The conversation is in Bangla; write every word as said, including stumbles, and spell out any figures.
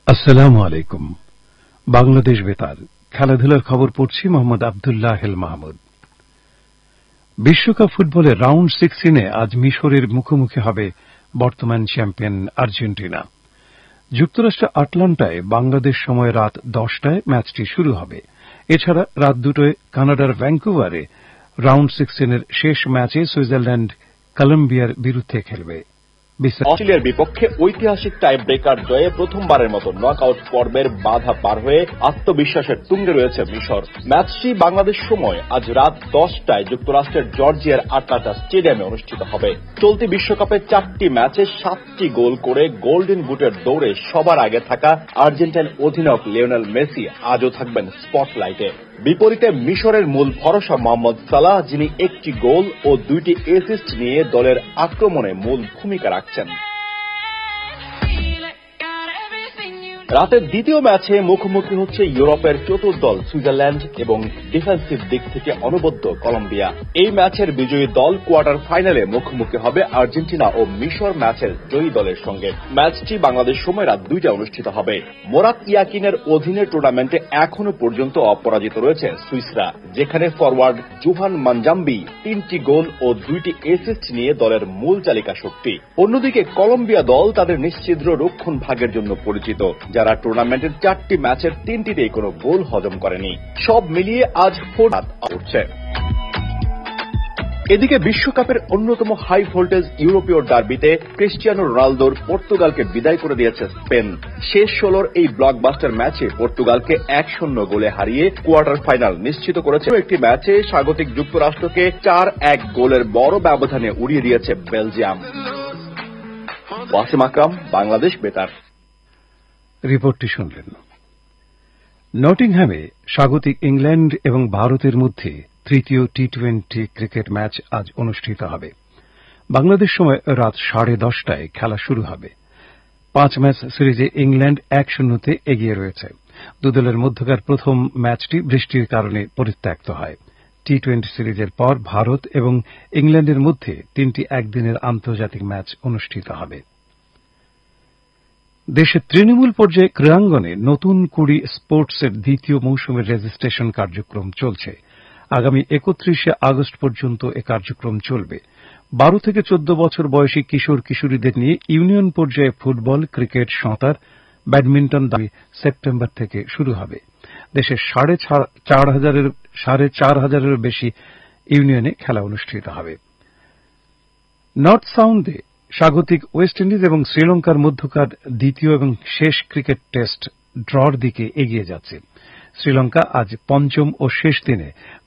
আসসালামু আলাইকুম। বাংলাদেশ বেতার খেলাধুলার খবর পড়ছি মোহাম্মদ আবদুল্লাহ হেল মাহমুদ। বিশ্বকাপ ফুটবলের রাউন্ড সিক্সটিনে আজ মিশরের মুখোমুখি হবে বর্তমান চ্যাম্পিয়ন আর্জেন্টিনা। যুক্তরাষ্ট্রের আটলান্টায় বাংলাদেশ সময় রাত দশটায় ম্যাচটি শুরু হবে। এছাড়া রাত দুটোয় কানাডার ভ্যাঙ্কুভারে রাউন্ড সিক্সটিনের শেষ ম্যাচে সুইজারল্যান্ড কলম্বিয়ার বিরুদ্ধে খেলবে। অস্ট্রেলিয়ার বিপক্ষে ঐতিহাসিক টাই ব্রেকার জয়ে প্রথমবারের মতো নকআউট পর্বের বাধা পার হয়ে আত্মবিশ্বাসের তুঙ্গে রয়েছে মিশর। ম্যাচটি বাংলাদেশ সময় আজ রাত দশটায় যুক্তরাষ্ট্রের জর্জিয়ার আটলান্টা স্টেডিয়ামে অনুষ্ঠিত হবে। চলতি বিশ্বকাপে চারটি ম্যাচে সাতটি গোল করে গোল্ডেন বুটের দৌড়ে সবার আগে থাকা আর্জেন্টাইন অধিনায়ক লিওনেল মেসি আজও থাকবেন স্পটলাইটে। বিপরীতে মিশরের মূল ভরসা মোহাম্মদ সালাহ, যিনি একটি গোল ও দুইটি অ্যাসিস্ট নিয়ে দলের আক্রমণে মূল ভূমিকা রাখছেন। রাতের দ্বিতীয় ম্যাচে মুখোমুখি হচ্ছে ইউরোপের চতুর্দল সুইজারল্যান্ড এবং ডিফেন্সিভ দিক থেকে অনবদ্য কলম্বিয়া। এই ম্যাচের বিজয়ী দল কোয়ার্টার ফাইনালে মুখোমুখি হবে আর্জেন্টিনা ও মিশর ম্যাচের জয়ী দলের সঙ্গে। ম্যাচটি বাংলাদেশ সময় রাত দুইটায় অনুষ্ঠিত হবে। মোরাত ইয়াকিনের অধীনে টুর্নামেন্টে এখনো পর্যন্ত অপরাজিত রয়েছে সুইসরা, যেখানে ফরওয়ার্ড জুহান মানজাম্বি তিনটি গোল ও দুইটি অ্যাসিস্ট নিয়ে দলের মূল চালিকা শক্তি। অন্যদিকে কলম্বিয়া দল তাদের নিশ্চিদ্র রক্ষণ ভাগের জন্য পরিচিত, যারা টুর্নামেন্টের চারটি ম্যাচের তিনটিতেই কোনো গোল হজম করেনি। সব মিলিয়ে আজ ফোর উঠছে। এদিকে বিশ্বকাপের অন্যতম হাই ভোল্টেজ ইউরোপীয় ডার্বিতে ক্রিস্টিয়ানো রোনালদোর পর্তুগালকে বিদায় করে দিয়েছে স্পেন। শেষ ষোলোর এই ব্লকবাস্টার ম্যাচে পর্তুগালকে এক শূন্য গোলে হারিয়ে কোয়ার্টার ফাইনাল নিশ্চিত করেছে। একটি ম্যাচে স্বাগতিক যুক্তরাষ্ট্রকে চার এক গোলের বড় ব্যবধানে উড়িয়ে দিয়েছে বেলজিয়াম। ওয়াসিম আকরাম, বাংলাদেশ বেতার। রিপোর্টটি শুনলেন। নটিংহ্যামে স্বাগতিক ইংল্যান্ড এবং ভারতের মধ্যে তৃতীয় টি টোয়েন্টি ক্রিকেট ম্যাচ আজ অনুষ্ঠিত হবে। বাংলাদেশ সময় রাত সাড়ে দশটায় খেলা শুরু হবে। পাঁচ ম্যাচ সিরিজে ইংল্যান্ড এক শূন্যতে এগিয়ে রয়েছে। দুদলের মধ্যকার প্রথম ম্যাচটি বৃষ্টির কারণে পরিত্যক্ত হয়। টি টোয়েন্টি সিরিজের পর ভারত এবং ইংল্যান্ডের মধ্যে তিনটি একদিনের আন্তর্জাতিক ম্যাচ অনুষ্ঠিত হবে। দেশের তৃণমূল পর্যায়ে ক্রীড়াঙ্গনে নতুন কুড়ি স্পোর্টসের দ্বিতীয় মৌসুমের রেজিস্ট্রেশন কার্যক্রম চলছে। আগামী একত্রিশে আগস্ট পর্যন্ত এ কার্যক্রম চলবে। বারো থেকে চোদ্দ বছর বয়সী কিশোর কিশোরীদের নিয়ে ইউনিয়ন পর্যায়ে ফুটবল, ক্রিকেট, সাঁতার, ব্যাডমিন্টন সেপ্টেম্বর থেকে শুরু হবে। দেশের সাড়ে চার হাজারের সাড়ে চার হাজারেরও বেশি ইউনিয়নে খেলা অনুষ্ঠিত হবে। নর্থ সাউন্ডে স্বাগতিক ওয়েস্ট ইন্ডিজ এবং শ্রীলঙ্কার মধ্যকার দ্বিতীয় এবং শেষ ক্রিকেট টেস্ট ড্রর দিকে এগিয়ে যাচ্ছে। শ্রীলঙ্কা আজ পঞ্চম ও শেষ দিনে